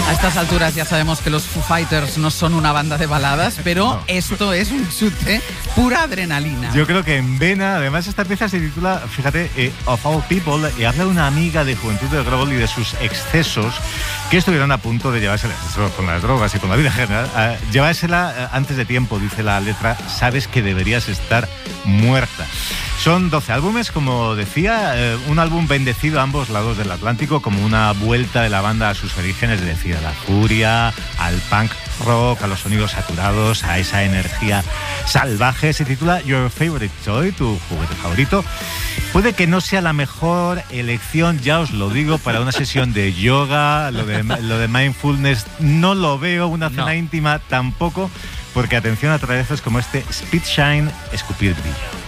A estas alturas ya sabemos que los Foo Fighters no son una banda de baladas, pero no. Esto es un chute, pura adrenalina. Yo creo que en vena, además esta pieza se titula, fíjate, Of All People, y habla de una amiga de Juventud del Grobol y de sus excesos que estuvieron a punto de llevársela con las drogas y con la vida en general, llevársela antes de tiempo, dice la letra, sabes que deberías estar muerta. Son 12 álbumes, como decía, un álbum bendecido a ambos lados del Atlántico, como una vuelta de la banda a sus orígenes, es decir, a la furia, al punk rock, a los sonidos saturados, a esa energía salvaje. Se titula Your Favorite Toy, tu juguete favorito. Puede que no sea la mejor elección, ya os lo digo, para una sesión de yoga, lo de mindfulness no lo veo, una cena íntima tampoco, porque atención a travesos como este Spit Shine, escupir brillo.